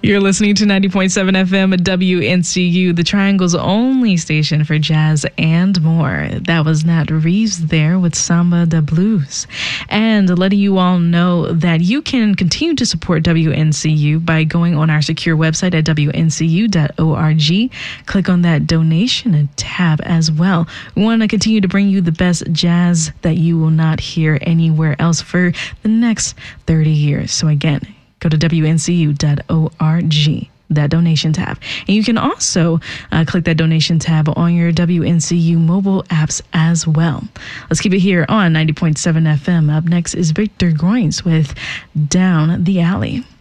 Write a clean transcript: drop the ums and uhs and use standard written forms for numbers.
You're listening to 90.7 FM at WNCU, the Triangle's only station for jazz and more. That was Nat Reeves there with Samba da Blues. And letting you all know that you can continue to support WNCU by going on our secure website at WNCU.org. Click on that donation tab as well. We want to continue to bring you the best jazz that you will not hear anywhere else for the next 30 years. So again, go to WNCU.org, that donation tab. And you can also click that donation tab on your WNCU mobile apps as well. Let's keep it here on 90.7 FM. Up next is Victor Groins with Down the Alley.